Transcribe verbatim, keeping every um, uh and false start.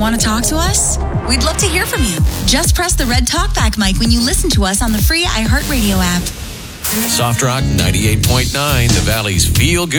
Want to talk to us? We'd love to hear from you. Just press the red talkback mic when you listen to us on the free iHeartRadio app. Soft Rock ninety-eight point nine, the Valley's feel good.